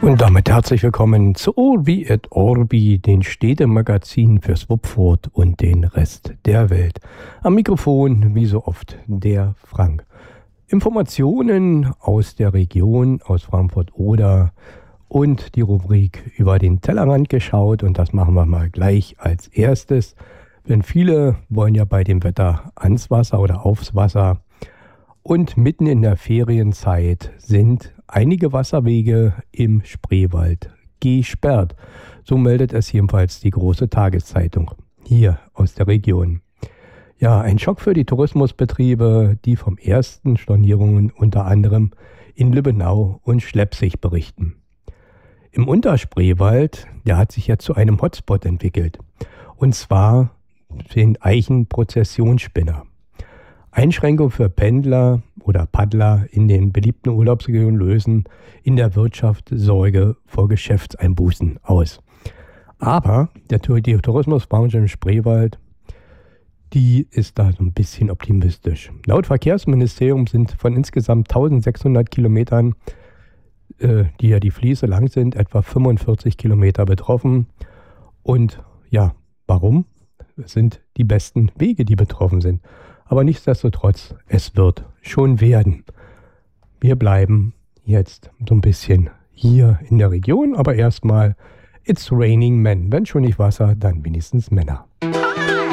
Und damit herzlich willkommen zu Urbi et Orbi, den Städtemagazin für Swupfurt und den Rest der Welt. Am Mikrofon, wie so oft, der Frank. Informationen aus der Region, aus Frankfurt-Oder und die Rubrik über den Tellerrand geschaut. Und das machen wir mal gleich als erstes. Denn viele wollen ja bei dem Wetter ans Wasser oder aufs Wasser. Und mitten in der Ferienzeit sind einige Wasserwege im Spreewald gesperrt. So meldet es jedenfalls die große Tageszeitung hier aus der Region. Ja, ein Schock für die Tourismusbetriebe, die vom ersten Stornierungen unter anderem in Lübbenau und Schleppzig berichten. Im Unterspreewald, der hat sich jetzt zu einem Hotspot entwickelt. Und zwar den Eichenprozessionsspinner. Einschränkungen für Pendler oder Paddler in den beliebten Urlaubsregionen lösen in der Wirtschaft Sorge vor Geschäftseinbußen aus. Aber die Tourismusbranche im Spreewald, die ist da so ein bisschen optimistisch. Laut Verkehrsministerium sind von insgesamt 1600 Kilometern, die ja die Fließe lang sind, etwa 45 Kilometer betroffen. Und ja, warum? Es sind die besten Wege, die betroffen sind. Aber nichtsdestotrotz, es wird schon werden. Wir bleiben jetzt so ein bisschen hier in der Region, aber erstmal It's Raining Men. Wenn schon nicht Wasser, dann wenigstens Männer.